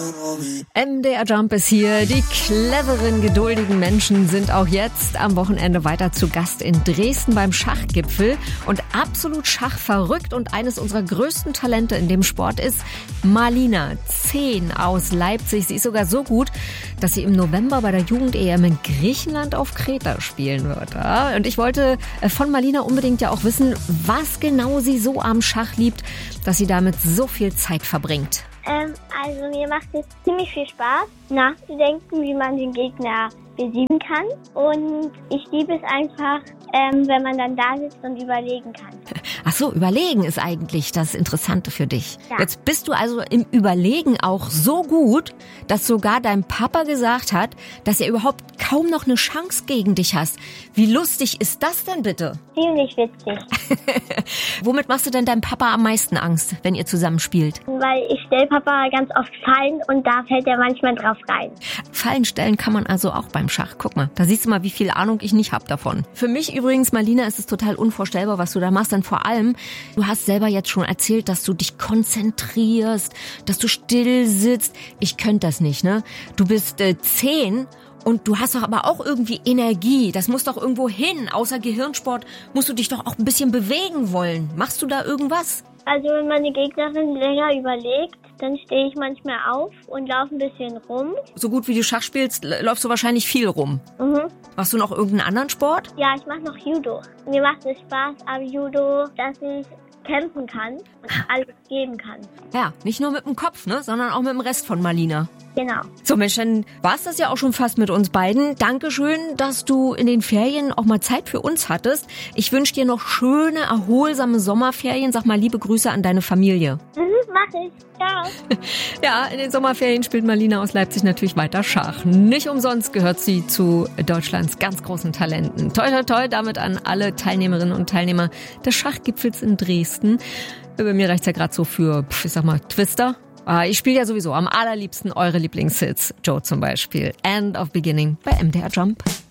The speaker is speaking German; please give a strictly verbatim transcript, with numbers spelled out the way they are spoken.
M D R Jump ist hier. Die cleveren, geduldigen Menschen sind auch jetzt am Wochenende weiter zu Gast in Dresden beim Schachgipfel. Und absolut schachverrückt und eines unserer größten Talente in dem Sport ist Marlina, zehn, aus Leipzig. Sie ist sogar so gut, dass sie im November bei der Jugend-E M in Griechenland auf Kreta spielen wird. Ja? Und ich wollte von Marlina unbedingt ja auch wissen, was genau sie so am Schach liebt, dass sie damit so viel Zeit verbringt. Ähm, also mir macht es ziemlich viel Spaß, nachzudenken, wie man den Gegner besiegen kann. Und ich liebe es einfach, ähm, wenn man dann da sitzt und überlegen kann. Ach so, Überlegen ist eigentlich das Interessante für dich. Ja. Jetzt bist du also im Überlegen auch so gut, dass sogar dein Papa gesagt hat, dass er überhaupt kaum noch eine Chance gegen dich hast. Wie lustig ist das denn bitte? Ziemlich witzig. Womit machst du denn deinem Papa am meisten Angst, wenn ihr zusammen spielt? Weil ich stelle Papa ganz oft Fallen und da fällt er manchmal drauf rein. Fallen stellen kann man also auch beim Schach. Guck mal, da siehst du mal, wie viel Ahnung ich nicht habe davon. Für mich übrigens, Marlina, ist es total unvorstellbar, was du da machst. Denn vor allem, du hast selber jetzt schon erzählt, dass du dich konzentrierst, dass du still sitzt. Ich könnte das nicht, ne? Du bist äh, zehn und du hast doch aber auch irgendwie Energie. Das muss doch irgendwo hin. Außer Gehirnsport musst du dich doch auch ein bisschen bewegen wollen. Machst du da irgendwas? Also wenn meine Gegnerin länger überlegt, dann stehe ich manchmal auf und laufe ein bisschen rum. So gut wie du Schach spielst, läufst du wahrscheinlich viel rum. Mhm. Machst du noch irgendeinen anderen Sport? Ja, ich mache noch Judo. Mir macht es Spaß am Judo, dass ich kämpfen kann und alles geben kann. Ja, nicht nur mit dem Kopf, ne, sondern auch mit dem Rest von Marlina. Genau. So, Mensch, dann war's das ja auch schon fast mit uns beiden. Dankeschön, dass du in den Ferien auch mal Zeit für uns hattest. Ich wünsche dir noch schöne, erholsame Sommerferien. Sag mal liebe Grüße an deine Familie. Mhm, mach ich. Ciao. Ja, in den Sommerferien spielt Marlina aus Leipzig natürlich weiter Schach. Nicht umsonst gehört sie zu Deutschlands ganz großen Talenten. Toi, toi, toi, damit an alle Teilnehmerinnen und Teilnehmer des Schachgipfels in Dresden. Bei mir reicht's ja gerade so für, ich sag mal, Twister. Ich spiele ja sowieso am allerliebsten eure Lieblingshits. Joe zum Beispiel. End of Beginning bei M D R Jump.